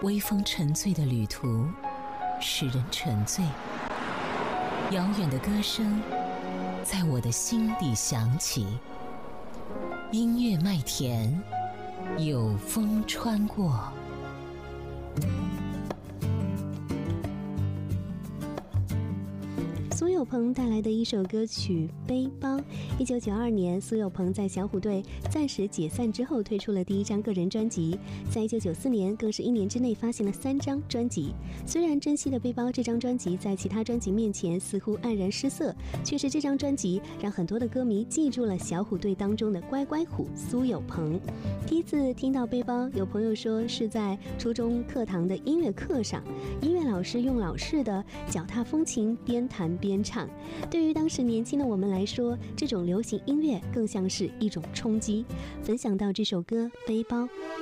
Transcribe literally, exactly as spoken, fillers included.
微风沉醉的旅途，使人沉醉。遥远的歌声在我的心底响起，音乐麦田，有风穿过。 苏有朋带来的一首歌曲《背包》。一九九二年，苏有朋在小虎队暂时解散之后，推出了第一张个人专辑。在一九九四年，更是一年之内发行了三张专辑。虽然《珍惜的背包》这张专辑在其他专辑面前似乎黯然失色，却是这张专辑让很多的歌迷记住了小虎队当中的乖乖虎苏有朋。第一次听到《背包》，有朋友说是在初中课堂的音乐课上，音乐老师用老式的脚踏风琴边弹边唱。对于当时年轻的我们来说，这种流行音乐更像是一种冲击。分享到这首歌《背包》，